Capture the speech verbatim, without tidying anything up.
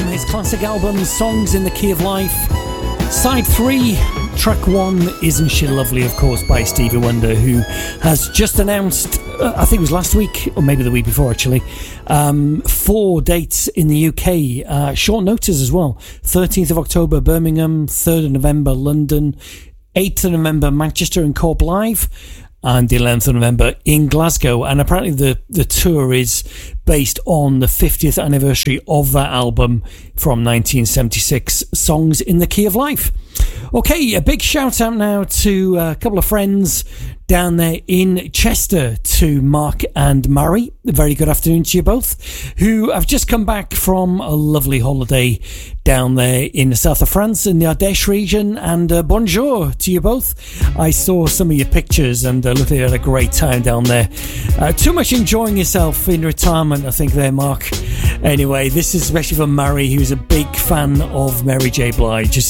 from his classic album Songs in the Key of Life. Side three, track one, Isn't She Lovely, of course, by Stevie Wonder, who has just announced, uh, I think it was last week, or maybe the week before actually, um, four dates in the U K, uh, short notice as well. thirteenth of October, Birmingham, third of November, London, eighth of November, Manchester and Corp Live, and the eleventh of November in Glasgow. And apparently the, the tour is based on the fiftieth anniversary of that album from nineteen seventy-six, Songs in the Key of Life. Okay, a big shout out now to a couple of friends down there in Chester, to Mark and Mary. A very good afternoon to you both, who have just come back from a lovely holiday down there in the south of France, in the Ardèche region, and uh, bonjour to you both. I saw some of your pictures and uh, looked like you had a great time down there. Uh, too much enjoying yourself in retirement, I think there, Mark. Anyway, this is especially for Mary, who's a big fan of Mary J. Blige.